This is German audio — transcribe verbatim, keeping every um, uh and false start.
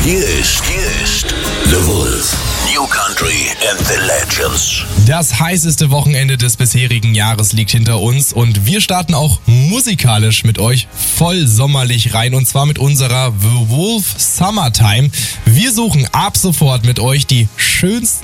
Hier ist, hier ist The Wolf. New Country and the Legends. Das heißeste Wochenende des bisherigen Jahres liegt hinter uns und wir starten auch musikalisch mit euch voll sommerlich rein und zwar mit unserer The Wolf Summertime. Wir suchen ab sofort mit euch die schönsten